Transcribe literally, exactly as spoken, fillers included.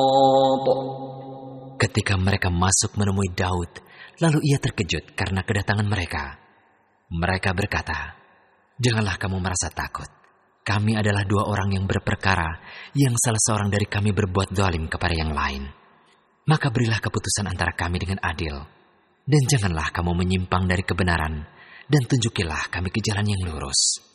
Ketika mereka masuk menemui Daud, lalu ia terkejut karena kedatangan mereka. Mereka berkata, "Janganlah kamu merasa takut. Kami adalah dua orang yang berperkara, yang salah seorang dari kami berbuat zalim kepada yang lain. Maka berilah keputusan antara kami dengan adil, dan janganlah kamu menyimpang dari kebenaran, dan tunjukilah kami ke jalan yang lurus."